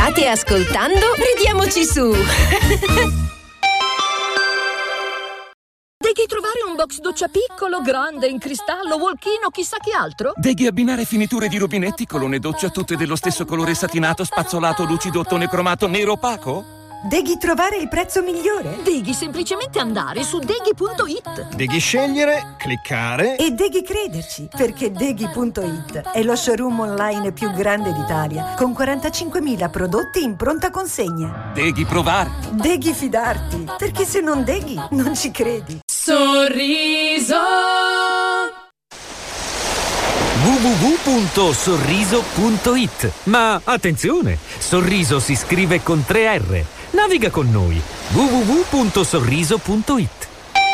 State ascoltando? Ridiamoci su! Devi trovare un box doccia piccolo, grande, in cristallo, walk-in o chissà che altro? Devi abbinare finiture di rubinetti, colonne doccia tutte dello stesso colore satinato, spazzolato, lucido, ottone cromato, nero opaco? Devi trovare il prezzo migliore? Devi semplicemente andare su Deghi.it. Devi scegliere, cliccare e devi crederci, perché Deghi.it è lo showroom online più grande d'Italia, con 45.000 prodotti in pronta consegna. Devi provare. Devi fidarti, perché se non deghi, non ci credi. Sorriso! www.sorriso.it. Ma attenzione, Sorriso si scrive con 3 R. Naviga con noi. www.sorriso.it.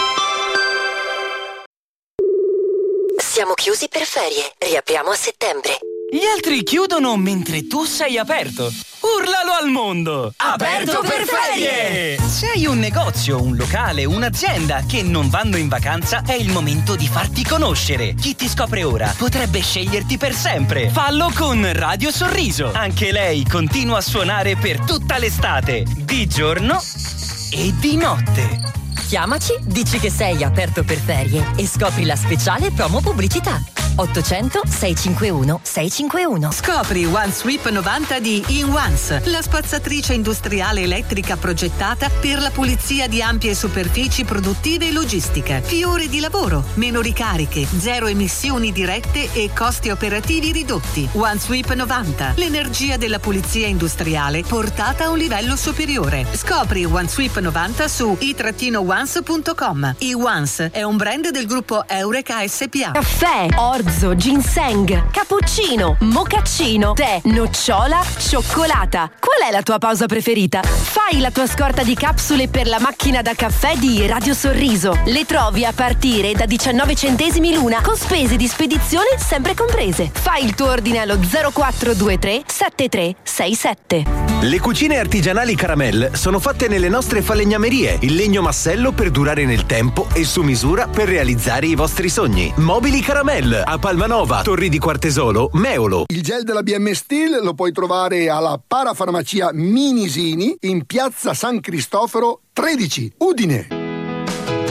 Siamo chiusi per ferie. Riapriamo a settembre. Gli altri chiudono mentre tu sei aperto. Urlalo al mondo! Aperto per ferie! Se hai un negozio, un locale, un'azienda che non vanno in vacanza, è il momento di farti conoscere. Chi ti scopre ora potrebbe sceglierti per sempre. Fallo con Radio Sorriso. Anche lei continua a suonare per tutta l'estate, di giorno e di notte. Chiamaci, dici che sei aperto per ferie e scopri la speciale promo pubblicità. 800 651 651. Scopri OneSweep 90 di InOnce, la spazzatrice industriale elettrica progettata per la pulizia di ampie superfici produttive e logistiche. Più ore di lavoro, meno ricariche, zero emissioni dirette e costi operativi ridotti. OneSweep 90, l'energia della pulizia industriale portata a un livello superiore. Scopri OneSweep 90 su i-once.com. InOnce è un brand del gruppo Eureka SPA. Caffè, orzo, ginseng, cappuccino, mocaccino, tè, nocciola, cioccolata. Qual è la tua pausa preferita? Fai la tua scorta di capsule per la macchina da caffè di Radio Sorriso. Le trovi a partire da 19 centesimi l'una, con spese di spedizione sempre comprese. Fai il tuo ordine allo 0423 7367. Le cucine artigianali Caramel sono fatte nelle nostre falegnamerie, il legno massello per durare nel tempo e su misura per realizzare i vostri sogni. Mobili Caramel a Palmanova, Torri di Quartesolo, Meolo. Il gel della BM Steel lo puoi trovare alla Parafarmacia Minisini in piazza San Cristoforo 13, Udine.